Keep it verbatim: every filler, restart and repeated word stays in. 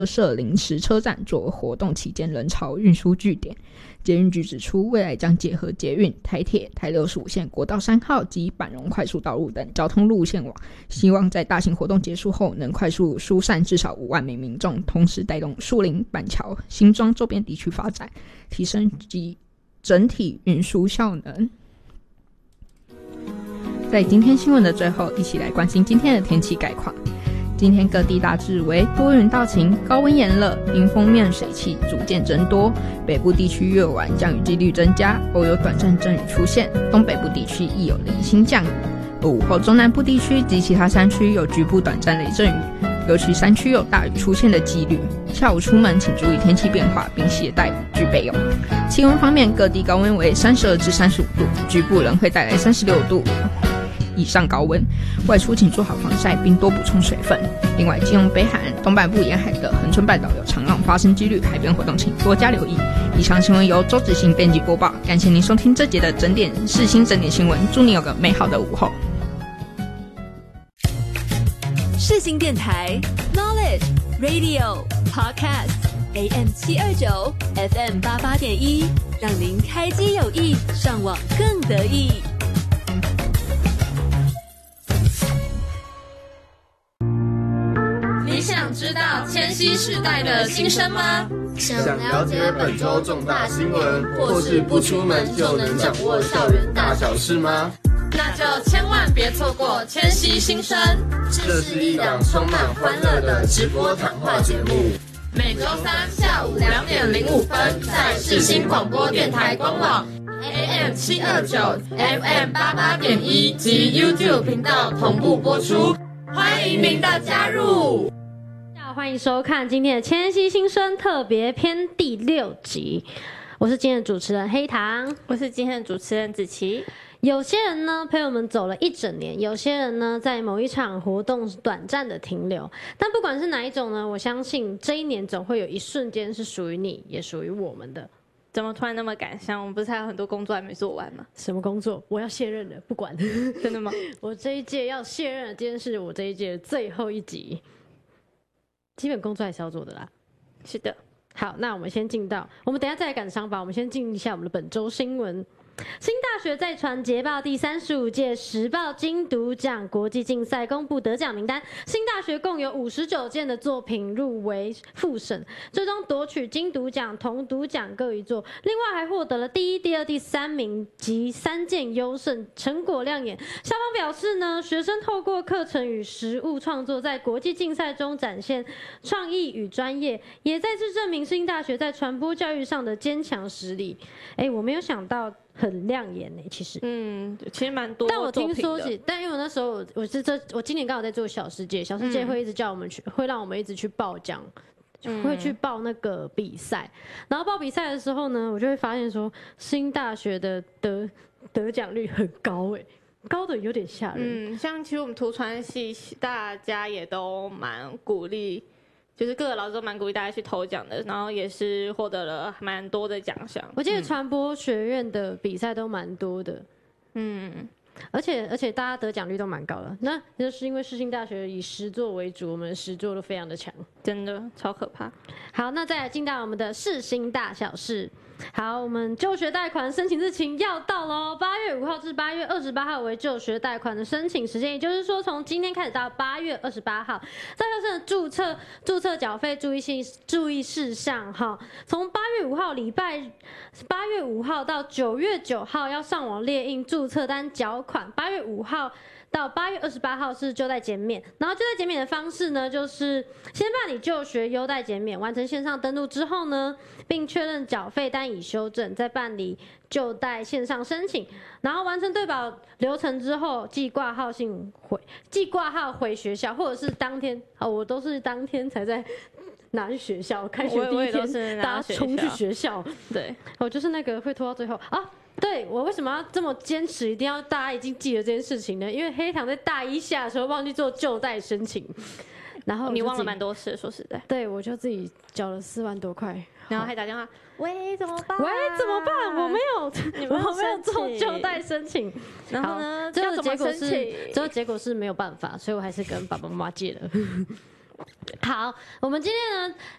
设临时车站作活动期间人潮运输据点。捷运局指出，未来将结合捷运、台铁、台六十五线、国道三号及板荣快速道路等交通路线网，希望在大型活动结束后能快速疏散至少五万名民众，同时带动树林、板桥、新庄周边地区发展，提升及整体运输效能。在今天新闻的最后，一起来关心今天的天气概况。今天各地大致为多云到晴，高温炎热，迎风面水汽逐渐增多。北部地区越晚降雨几率增加，偶有短暂阵雨出现，东北部地区亦有零星降雨。而午后中南部地区及其他山区有局部短暂雷阵雨，尤其山区有大雨出现的几率。下午出门请注意天气变化，并携带雨具备用。气温方面，各地高温为三十二至三十五度，局部仍会带来三十六度以上高温，外出请做好防晒并多补充水分。另外，基隆北海岸、东半部沿海的恒春半岛有长浪发生几率，海边活动请多加留意。以上新闻由周子欣编辑播报，感谢您收听这节的整点世新整点新闻，祝你有个美好的午后。 世新电台 Knowledge Radio Podcast A M 七二九 F M 八八点一，让您开机有益，上网更得意。 你想知道千禧世代的心声吗？ 想了解本周重大新闻，或是不出门就能掌握校园大小事吗？ 那就千万别错过千禧新声。 这是一档充满欢乐的直播谈话节目， 每周三下午两点零五分在世新广播电台官网 A M 七二九 F M 八八点一及 YouTube 频道同步播出，欢迎您的加入。 欢迎收看今天的千禧新声特别篇第六集，我是今天的主持人黑糖， 我是今天的主持人子琪。 有些人呢陪我们走了一整年，有些人呢在某一场活动短暂的停留，但不管是哪一种呢，我相信这一年总会有一瞬间是属于你也属于我们的。 怎么突然那么感伤？我们不是还有很多工作还没做完吗？ 什么工作？我要卸任了，不管。 真的吗？ 我这一届要卸任了，今天是我这一届的最后一集，基本工作还是要做的啦。 是的。 好，那我们先进到，我们等一下再来感伤吧。我们先进一下我们的本周新闻。新大学再传捷报第三十五届时报金读奖国际竞赛公布得奖名单，新大学共有五十九件的作品入围复审，最终夺取金读奖、铜读奖各一座，另外还获得了第一、第二、第三名及三件优胜，成果亮眼。校方表示呢，学生透过课程与实务创作，在国际竞赛中展现创意与专业，也再次证明新大学在传播教育上的坚强实力。哎，我没有想到。很亮眼呢、欸，其实， 嗯，其实蛮多。 但我听说是，但因为我那时候我是这，我今年刚好在做小世界，小世界会一直叫我们去，嗯、会让我们一直去报奖，嗯、会去报那个比赛。然后报比赛的时候呢，我就会发现说，新大学的得得奖率很高哎、欸，高的有点吓人。 嗯，像其实我们图传系大家也都蛮鼓励。就是各个老师都蛮鼓励大家去投奖的，然后也是获得了蛮多的奖项。 我记得传播学院的比赛都蛮多的，嗯，而且而且大家得奖率都蛮高的。那就是因为世新大学以实作为主，我们的实作都非常的强， 真的超可怕。 好，那再来进到我们的世新大小事。好，我们就学贷款申请日期要到喽，八月五号至八月二十八号为就学贷款的申请时间，也就是说从今天开始到八月二十八号，在校生的注册、注册缴费注意性注意事项哈，从八月五号礼拜八月五号到九月九号要上网列印注册单缴款，八月五号。到八月二十八号是就贷减免，然后就贷减免的方式呢，就是先办理就学优贷减免，完成线上登录之后呢，并确认缴费单已修正，再办理就贷线上申请，然后完成对保流程之后，寄挂号信回，寄挂号回学校，或者是当天啊，我都是当天才在拿去学校，开学第一天大家冲去学校， 对， 我就是那个会拖到最后啊。对，我为什么要这么坚持，一定要大家已经记得这件事情呢？因为黑糖在大一下的时候忘记做就贷申请，然后你忘了蛮多事，说实在， 对，我就自己缴了四万多块， 然后还打电话，喂，怎么办？ 喂，怎么办？我没有，我没有做就贷申请。 然后呢， 最后结果是， 最后结果是没有办法，所以我还是跟爸爸妈妈借了。 好，我们今天呢